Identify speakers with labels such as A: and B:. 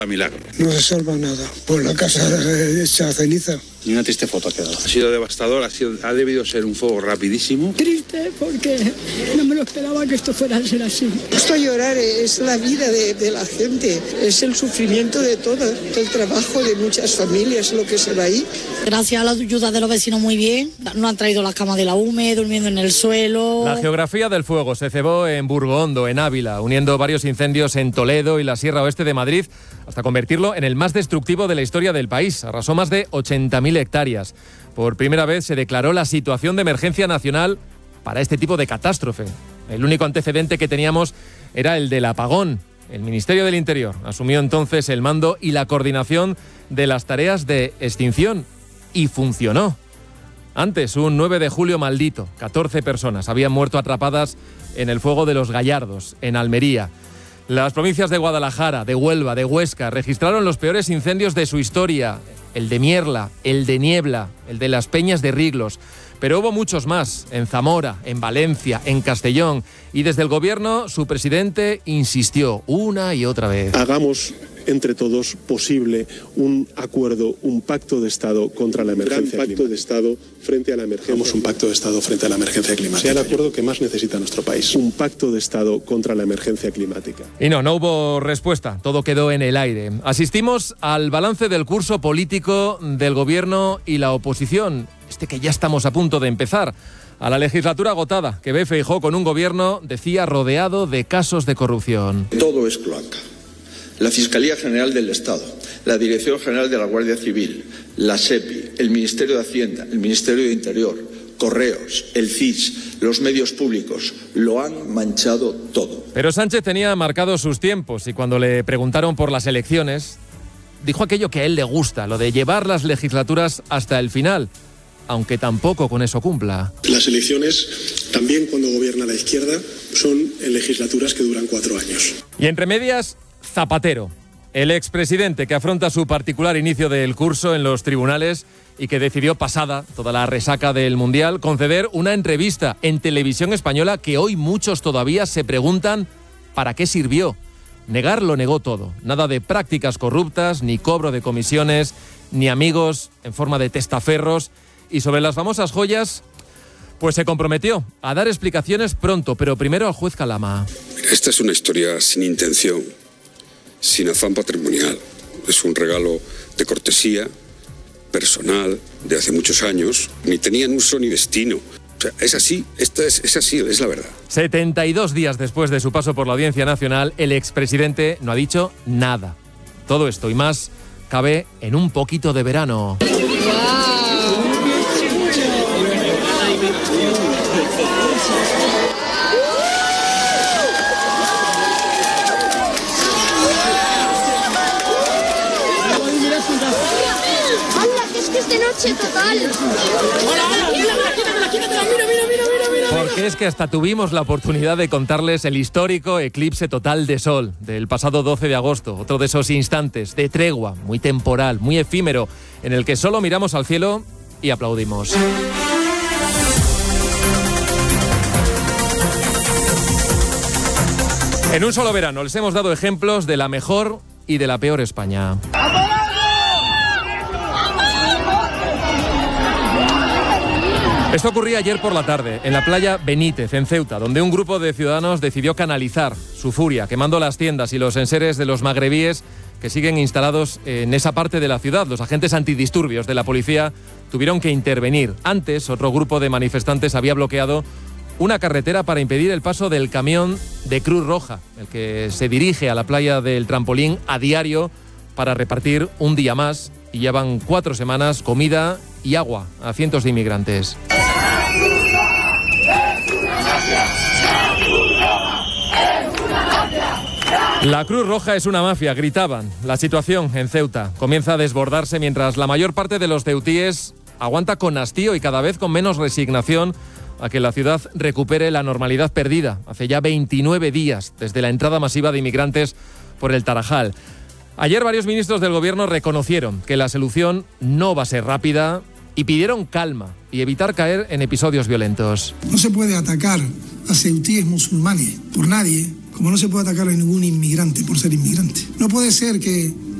A: Milagro.
B: No se salva nada, pues la casa hecha ceniza.
A: Y una triste foto ha quedado. Ha sido devastador, ha debido ser un fuego rapidísimo.
C: Triste porque no me lo esperaba que esto fuera a ser así.
D: Esto a llorar es la vida de la gente, es el sufrimiento de todo el trabajo de muchas familias, lo que se va ahí.
E: Gracias a la ayuda de los vecinos muy bien, nos han traído las camas de la UME, durmiendo en el suelo.
F: La geografía del fuego se cebó en Burgondo, en Ávila, uniendo varios incendios en Toledo y la Sierra Oeste de Madrid, hasta convertirlo en el más destructivo de la historia del país. Arrasó más de 80.000 hectáreas. Por primera vez se declaró la situación de emergencia nacional para este tipo de catástrofe. El único antecedente que teníamos era el del apagón. El Ministerio del Interior asumió entonces el mando y la coordinación de las tareas de extinción. Y funcionó. Antes, un 9 de julio maldito, 14 personas habían muerto atrapadas en el fuego de los Gallardos, en Almería. Las provincias de Guadalajara, de Huelva, de Huesca registraron los peores incendios de su historia. El de Mierla, el de Niebla, el de las Peñas de Riglos. Pero hubo muchos más, en Zamora, en Valencia, en Castellón. Y desde el gobierno, su presidente insistió una y otra vez.
G: Hagamos entre todos posible un acuerdo, un pacto de Estado contra la emergencia climática. Un pacto de Estado frente a la emergencia. Hagamos un pacto de Estado frente a la emergencia climática. Sea el acuerdo que más necesita nuestro país. Un pacto de Estado contra la emergencia climática.
F: Y no hubo respuesta, todo quedó en el aire. Asistimos al balance del curso político del gobierno y la oposición, que ya estamos a punto de empezar. A la legislatura agotada, que ve Feijóo con un gobierno, decía, rodeado de casos de corrupción.
H: Todo es cloaca. La Fiscalía General del Estado, la Dirección General de la Guardia Civil, la SEPI, el Ministerio de Hacienda, el Ministerio de Interior, Correos, el CIS, los medios públicos, lo han manchado todo.
F: Pero Sánchez tenía marcados sus tiempos y cuando le preguntaron por las elecciones, dijo aquello que a él le gusta, lo de llevar las legislaturas hasta el final, aunque tampoco con eso cumpla.
G: Las elecciones, también cuando gobierna la izquierda, son en legislaturas que duran 4 años.
F: Y entre medias, Zapatero, el expresidente que afronta su particular inicio del curso en los tribunales y que decidió, pasada toda la resaca del Mundial, conceder una entrevista en Televisión Española que hoy muchos todavía se preguntan ¿para qué sirvió? Negar lo negó todo, nada de prácticas corruptas, ni cobro de comisiones, ni amigos en forma de testaferros. Y sobre las famosas joyas, pues se comprometió a dar explicaciones pronto, pero primero al juez Calama.
I: Esta es una historia sin intención, sin afán patrimonial. Es un regalo de cortesía, personal, de hace muchos años. Ni tenían uso ni destino. O sea, es así, es así, es la verdad.
F: 72 días después de su paso por la Audiencia Nacional, el expresidente no ha dicho nada. Todo esto y más cabe en un poquito de verano.
J: Total.
F: Porque es que hasta tuvimos la oportunidad de contarles el histórico eclipse total de sol del pasado 12 de agosto, otro de esos instantes de tregua, muy temporal, muy efímero, en el que solo miramos al cielo y aplaudimos. En un solo verano les hemos dado ejemplos de la mejor y de la peor España. Esto ocurría ayer por la tarde, en la playa Benítez, en Ceuta, donde un grupo de ciudadanos decidió canalizar su furia, quemando las tiendas y los enseres de los magrebíes que siguen instalados en esa parte de la ciudad. Los agentes antidisturbios de la policía tuvieron que intervenir. Antes, otro grupo de manifestantes había bloqueado una carretera para impedir el paso del camión de Cruz Roja, el que se dirige a la playa del Trampolín a diario para repartir un día más, y llevan 4 semanas comida y agua a cientos de inmigrantes. La Cruz Roja es una mafia, gritaban. La situación en Ceuta comienza a desbordarse mientras la mayor parte de los ceutíes aguanta con hastío y cada vez con menos resignación a que la ciudad recupere la normalidad perdida hace ya 29 días desde la entrada masiva de inmigrantes por el Tarajal. Ayer varios ministros del gobierno reconocieron que la solución no va a ser rápida y pidieron calma y evitar caer en episodios violentos.
B: No se puede atacar a ceutíes musulmanes por nadie como no se puede atacar a ningún inmigrante por ser inmigrante. No puede ser que